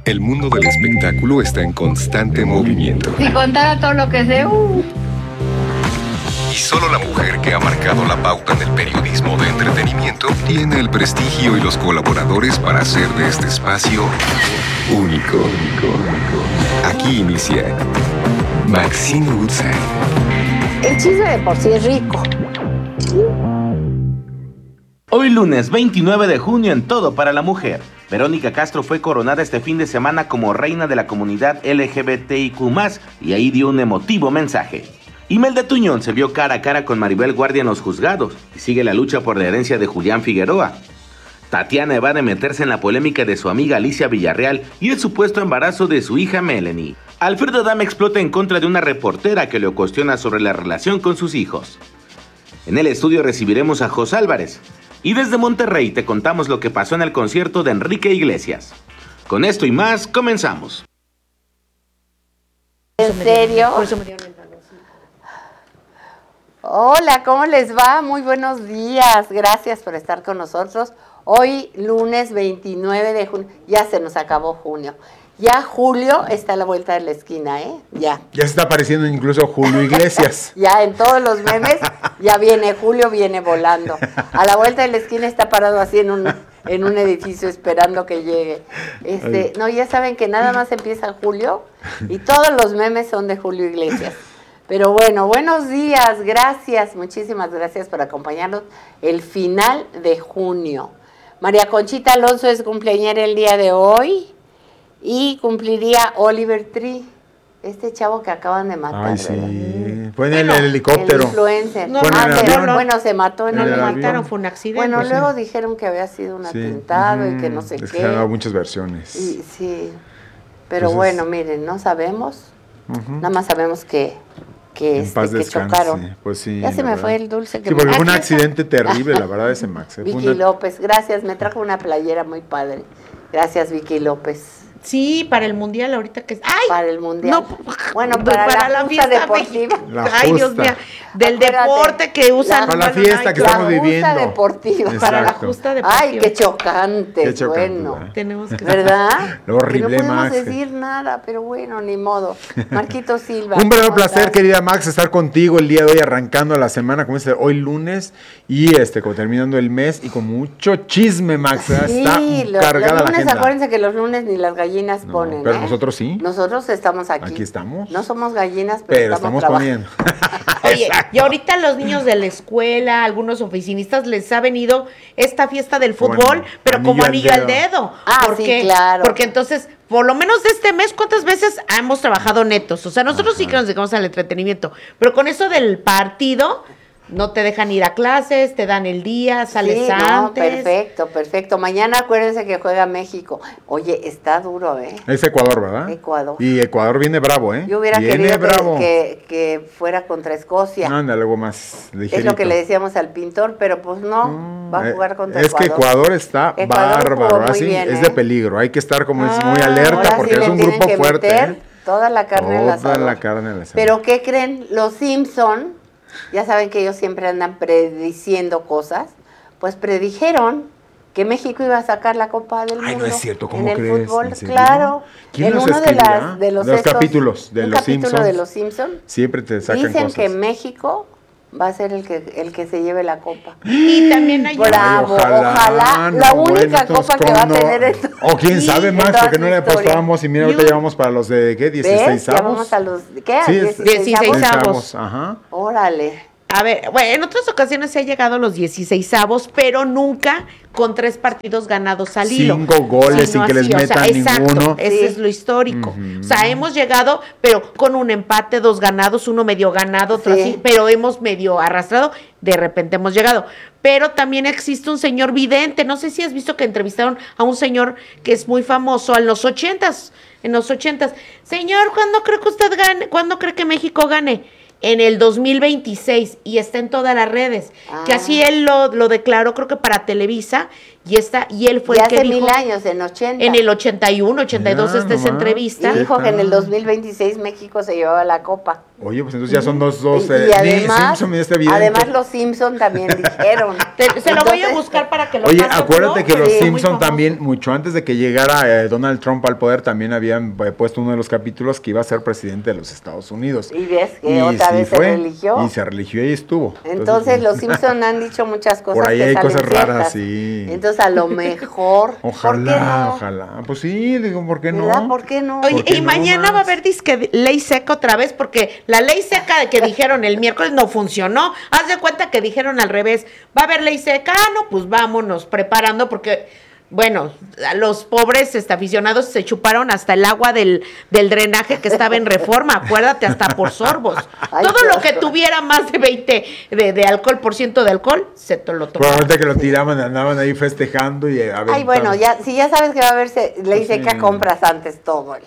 El mundo del espectáculo está en constante movimiento. Si contara todo lo que sé, Y solo la mujer que ha marcado la pauta en el periodismo de entretenimiento tiene el prestigio y los colaboradores para hacer de este espacio único. Aquí inicia Maxine Woodside. el chisme de por sí es rico. Hoy lunes 29 de junio en Todo para la Mujer. Verónica Castro fue coronada este fin de semana como reina de la comunidad LGBTIQ+, y ahí dio un emotivo mensaje. Imelda Tuñón se vio cara a cara con Maribel Guardia en los juzgados y sigue la lucha por la herencia de Julián Figueroa. Tatiana va a meterse en la polémica de su amiga Alicia Villarreal y el supuesto embarazo de su hija Melanie. Alfredo Adame explota en contra de una reportera que lo cuestiona sobre la relación con sus hijos. En el estudio recibiremos a Jos Álvarez. Y desde Monterrey te contamos lo que pasó en el concierto de Enrique Iglesias. Con esto y más, comenzamos. ¿En serio? Por eso me dieron el valor, sí. Hola, ¿cómo les va? Muy buenos días. Gracias por estar con nosotros. Hoy, lunes 29 de junio. Ya se nos acabó junio. Ya julio está a la vuelta de la esquina, ¿eh? Ya. Ya se está apareciendo incluso Julio Iglesias. Ya en todos los memes, ya viene Julio, viene volando. A la vuelta de la esquina está parado así en un edificio esperando que llegue. No, ya saben que nada más empieza julio y todos los memes son de Julio Iglesias. Pero bueno, buenos días, gracias, muchísimas gracias por acompañarnos el final de junio. María Conchita Alonso es cumpleañera el día de hoy y cumpliría Oliver Tree, este chavo que acaban de matar. Ay, sí. ¿verdad? Fue en el helicóptero. El influencer. No, Bueno, en el avión. Bueno, se mató en No el lo avión. mataron, fue un accidente. Bueno, Pues sí. luego dijeron que había sido un Sí. atentado y que no sé Es qué. que han dado muchas versiones. Y, sí, pero Entonces, bueno, miren, no sabemos. Nada más sabemos que En paz que descanse. chocaron. Pues sí. Ya se la me verdad. fue el dulce que Sí, porque me... fue un Aquí accidente terrible, la verdad, ese Max. Fue Vicky López, gracias, me trajo una playera muy padre. Gracias, Vicky López. Sí, para el mundial ahorita que... ¡Ay! Para el mundial. No, bueno, para la justa fiesta deportiva. La Ay, Dios justa. mío. Del Acuérdate, deporte que usan. Para la fiesta que La estamos justa viviendo. deportiva. Para la Exacto. justa deportiva. Ay, qué chocante, Qué chocante, bueno. ¿verdad? Tenemos que... ¿Verdad? Lo horrible, Que no podemos Max. decir nada, pero bueno, ni modo. Marquito Silva. Un verdadero ¿cómo placer, estás? querida Max, estar contigo el día de hoy, arrancando la semana, como dice, hoy lunes, y como terminando el mes, y con mucho chisme, Max. Sí, Está los cargada la lunes, agenda. acuérdense que los lunes ni las gallinas No, ponen. pero ¿eh? nosotros sí. Nosotros estamos aquí. Aquí estamos. No somos gallinas, Pero estamos estamos trabajando. poniendo. Oye, y ahorita los niños de la escuela, algunos oficinistas, les ha venido esta fiesta del fútbol, Bueno, pero como anillo anillo al al dedo. Ah, ¿Por sí, qué? claro. Porque entonces, por lo menos de este mes, ¿cuántas veces hemos trabajado netos? O sea, nosotros sí que nos dedicamos al entretenimiento, pero con eso del partido, no te dejan ir a clases, te dan el día, sales Sí, no, antes. perfecto, perfecto. Mañana acuérdense que juega México. Oye, está duro, ¿eh? Es Ecuador, ¿verdad? Ecuador. Y Ecuador viene bravo, ¿eh? Yo hubiera viene querido bravo. que fuera contra Escocia. Anda, luego más ligerito. Es lo que le decíamos al pintor, pero pues no, va a jugar contra Es que Ecuador está Ecuador jugó bárbaro, muy así bien, es ¿eh? de peligro. Hay que estar como es muy Ah, alerta Ahora porque sí es le un tienen grupo que fuerte. meter ¿eh? toda la carne en la Toda la carne en la Pero ¿qué creen? Los Simpson, ya saben que ellos siempre andan prediciendo cosas, pues predijeron que México iba a sacar la Copa del Mundo. Ay, no es cierto, ¿cómo en el crees? fútbol, ¿En serio? claro. ¿Quién en los uno escribirá? de los De los estos- capítulos de un los capítulo Simpsons. de los Simpson. Siempre te sacan Dicen cosas. que México va a ser el que se lleve la copa. Y también hay Bravo, Ay, ojalá, la única entonces, copa que va a ¿cómo tener esto. O quién Sí, sabe, en Max, toda porque su no le historia. apostábamos y mira, ahorita Y- llevamos para los de, ¿qué? 16 ¿Ves? Ya vamos a los, ¿qué? Sí, 16 avos. Ajá. Órale. A ver, bueno, en otras ocasiones se ha llegado a los 16avos, pero nunca con 3 partidos ganados al hilo. 5 goles sin que les metan exacto, ninguno. Ese Sí. es lo histórico. Ujú. O sea, hemos llegado, pero con un empate, 2 ganados, uno medio ganado, otro Sí. así, pero hemos medio arrastrado, de repente hemos llegado. Pero también existe un señor vidente, no sé si has visto que entrevistaron a un señor que es muy famoso en los 80s, Señor, ¿cuándo cree que usted gane? ¿Cuándo cree que México gane? En el 2026 y está en todas las redes, que Ah. así él lo declaró, creo que para Televisa, y él fue Y el que hace dijo 1000 años, en 80. en el 81, 82 Ya, esta es nomás. entrevista. Y dijo que en el tal? 2026 México se llevaba la copa. Oye, pues entonces ya son dos Y además, Simpson y este evidente. además los Simpson también dijeron. Se lo voy a Entonces, buscar para que lo Oye, pases, acuérdate ¿no? que los Sí, muy Simpson famoso. también, mucho antes de que llegara Donald Trump al poder, también habían puesto uno de los capítulos que iba a ser presidente de los Estados Unidos. Y ves que Y otra sí vez fue, se religió. Y se religió y estuvo. Entonces los Simpson han dicho muchas cosas. Por ahí que hay salen cosas raras, ciertas. sí. Entonces a lo mejor. ¿por qué Ojalá, no? ojalá. Pues sí, digo, ¿por qué ¿Verdad? no? ¿Por qué no? Oye, ¿Por qué y no, mañana Max? va a haber disque ley seca otra vez, porque la ley seca de que dijeron el miércoles no funcionó. Haz de cuenta que dijeron al revés, va a haber ley seca, no, pues vámonos preparando, porque, bueno, a los pobres aficionados se chuparon hasta el agua del drenaje que estaba en Reforma, acuérdate, hasta por sorbos. Ay, Todo qué lo que asco. tuviera más de 20 de alcohol, por ciento de alcohol, se te lo tomaron. Probablemente que lo tiraban, andaban ahí festejando y Ay, bueno, ya, si ya sabes que va a haber ley Pues seca, sí. compras antes todo.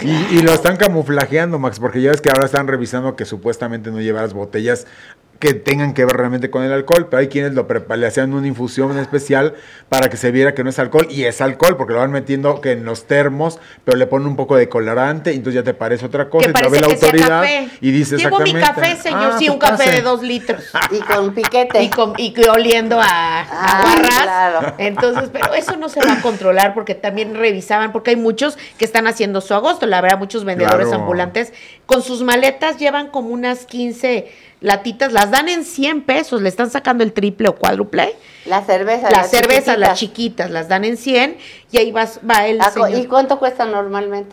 Y lo están camuflajeando, Max, porque ya ves que ahora están revisando que supuestamente no llevaras botellas que tengan que ver realmente con el alcohol, pero hay quienes le hacían una infusión especial para que se viera que no es alcohol, y es alcohol, porque lo van metiendo que en los termos, pero le ponen un poco de colorante, y entonces ya te parece otra cosa, Que y te ve parece la que sea autoridad café. y dice Llevo mi exactamente. café, señor, sí, pues un café pase. de 2 litros. Y con piquete. Y oliendo a Ah, barras. claro. Entonces, pero eso no se va a controlar porque también revisaban, porque hay muchos que están haciendo su agosto, la verdad, muchos vendedores Claro. ambulantes con sus maletas llevan como unas 15 latitas, las dan en 100 pesos, le están sacando el triple o cuádruple. La cerveza. Las cervezas, las chiquititas. chiquitas, las dan en 100 y ahí va el ¿Y señor. cuánto cuesta normalmente?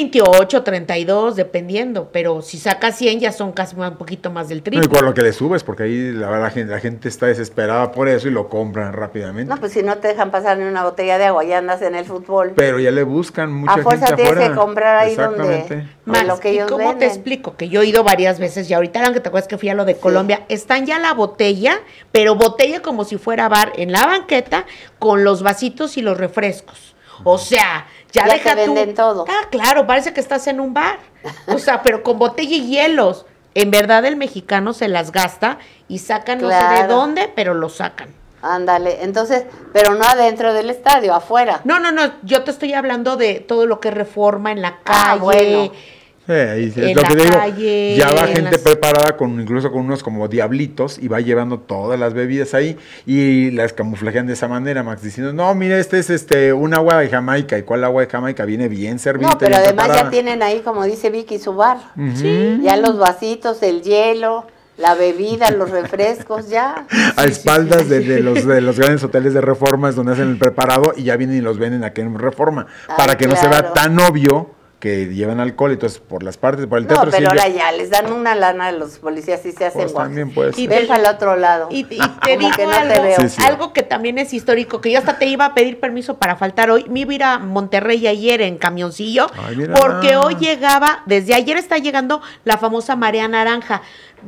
28, 32, dependiendo, pero si saca 100 ya son casi un poquito más del No, y triple. con lo que le subes, porque ahí la gente está desesperada por eso y lo compran rápidamente. No, pues si no te dejan pasar ni una botella de agua, ya andas en el fútbol. Pero ya le buscan mucha A gente fuerza tienes afuera. que comprar ahí donde- Exactamente. Max, lo que ¿y ellos cómo te venden. explico? Que yo he ido varias veces y ahorita, aunque te acuerdas que fui a lo de Colombia, están ya la botella, pero botella como si fuera bar en la banqueta con los vasitos y los refrescos. O sea, ya Ya deja te tú. venden todo. Ah, claro, parece que estás en un bar. O sea, pero con botella y hielos. En verdad el mexicano se las gasta y sacan no sé de Claro. dónde, pero lo sacan. Ándale, entonces, pero no adentro del estadio, afuera. No, yo te estoy hablando de todo lo que es Reforma en la Ah, calle. bueno. Sí, ahí es En lo la que te digo, calle, ya va en gente las- preparada incluso con unos como diablitos y va llevando todas las bebidas ahí y las camuflajean de esa manera, Max, diciendo, no, mira, este es un agua de Jamaica. ¿Y cuál agua de Jamaica? Viene bien servida. No, pero bien además preparada. ya tienen ahí, como dice Vicky, su bar. Ujú. Ya los vasitos, el hielo, la bebida, los refrescos, ya. A espaldas de los grandes hoteles de Reforma es donde hacen el preparado y ya vienen y los venden aquí en Reforma, Ay, para que no se vea claro. tan obvio que llevan alcohol. Entonces, por las partes, por el No, teatro pero sí, ahora ya les dan una lana a los policías y se hacen pues, guapos. también puede ser. Y Ven para el otro lado. Y te Como digo que no te algo, veo. Sí, sí. algo que también es histórico, que yo hasta te iba a pedir permiso para faltar hoy. Me iba a ir a Monterrey ayer en camioncillo, Ay, mira. porque hoy llegaba, desde ayer está llegando la famosa marea naranja.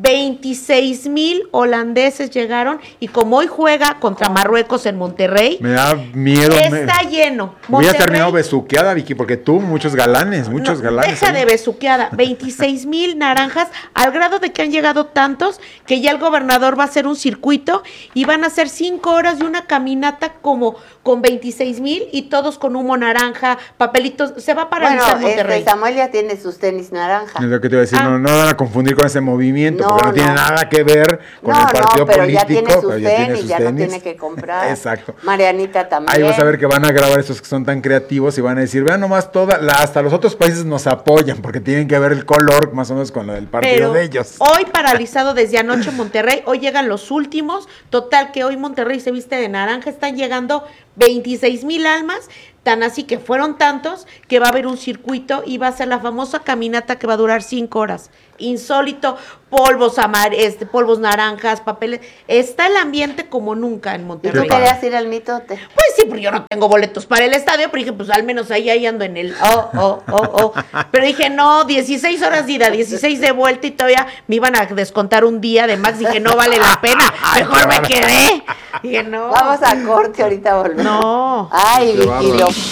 26,000 holandeses llegaron y como hoy juega contra Marruecos en Monterrey, Me da miedo. está lleno. Hubieras Monterrey- terminado besuqueada, Vicky, porque tú, muchos galanes. No, Galanes. deja ahí. de besuqueada. 26,000 naranjas, al grado de que han llegado tantos que ya el gobernador va a hacer un circuito y van a hacer 5 horas de una caminata como con 26,000 y todos con humo naranja, papelitos. Se va a paralizar Bueno, Monterrey. Samuel ya tiene sus tenis naranja. Es lo que te iba a decir, Ah. no van a confundir con ese movimiento, No, porque no tiene no. nada que ver con el partido pero político. ya tiene sus pero ya tiene tenis, sus ya no tenis. tiene que comprar. Exacto. Marianita también. Ahí vas a ver que van a grabar esos que son tan creativos y van a decir, vean nomás hasta los otros países nos apoyan porque tienen que ver el color más o menos con lo del partido Pero de ellos. hoy paralizado desde anoche Monterrey, hoy llegan los últimos, total que hoy Monterrey se viste de naranja, están llegando 26,000 almas, tan así que fueron tantos que va a haber un circuito y va a ser la famosa caminata que va a durar 5 horas. Insólito, polvos polvos naranjas, papeles, está el ambiente como nunca en ¿Y Monterrey. tú querías ir al mitote? Pues sí, porque yo no tengo boletos para el estadio, pero dije, pues al menos ahí ando en el Pero dije, no, 16 horas de ida, 16 de vuelta y todavía me iban a descontar un día de más. Dije, no vale la pena, mejor me quedé. Dije, no. Vamos a corte, ahorita volvemos. No. Ay, Qué Vicky, bárbaro. lo